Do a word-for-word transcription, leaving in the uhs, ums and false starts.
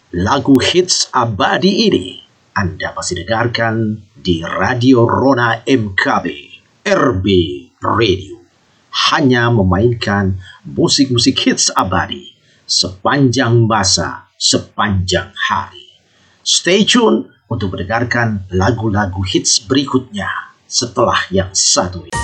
Lagu hits abadi ini Anda masih dengarkan di Radio Rona M K B, R B Radio. Hanya memainkan musik-musik hits abadi sepanjang masa, sepanjang hari. Stay tune untuk mendengarkan lagu-lagu hits berikutnya setelah yang satu ini.